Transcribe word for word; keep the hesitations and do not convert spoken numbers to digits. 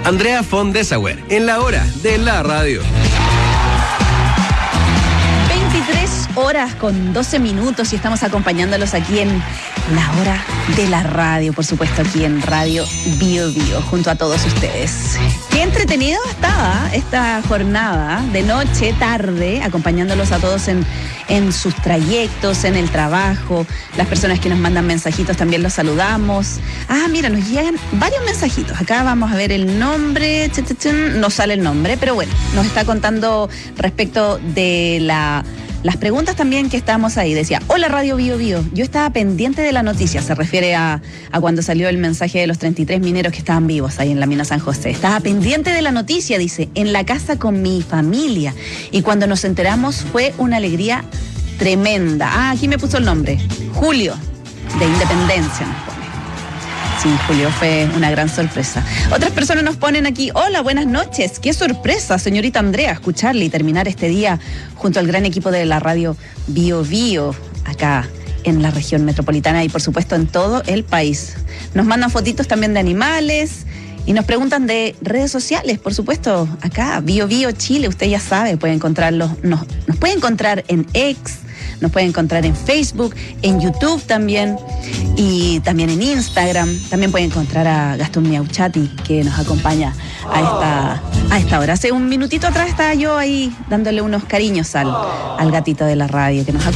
Andrea von Dessauer, en la hora de la radio. veintitrés horas con doce minutos y estamos acompañándolos aquí en la hora de la radio, por supuesto aquí en Radio Bio Bio, junto a todos ustedes. Qué entretenido estaba esta jornada de noche, tarde, acompañándolos a todos en, en sus trayectos, en el trabajo. Las personas que nos mandan mensajitos también los saludamos. Ah, mira, nos llegan varios mensajitos. Acá vamos a ver el nombre, no sale el nombre, pero bueno, nos está contando respecto de la... Las preguntas también que estábamos ahí. Decía, hola Radio Bio Bio, yo estaba pendiente de la noticia. Se refiere a, a cuando salió el mensaje de los treinta y tres mineros que estaban vivos ahí en la mina San José. Estaba pendiente de la noticia, dice, en la casa con mi familia. Y cuando nos enteramos fue una alegría tremenda. Ah, aquí me puso el nombre. Julio, de Independencia nos pone. Sí, Julio, fue una gran sorpresa. Otras personas nos ponen aquí, hola, buenas noches. Qué sorpresa, señorita Andrea, escucharle y terminar este día junto al gran equipo de la radio Bio Bio, acá en la región metropolitana y por supuesto en todo el país. Nos mandan fotitos también de animales y nos preguntan de redes sociales, por supuesto, acá, Bio Bio Chile, usted ya sabe, puede encontrarlos, nos, nos puede encontrar en X, nos puede encontrar en Facebook, en YouTube también y también en Instagram. También puede encontrar a Gastón Miauchati, que nos acompaña a esta, a esta hora. Hace un minutito atrás estaba yo ahí dándole unos cariños al, al gatito de la radio que nos acompaña.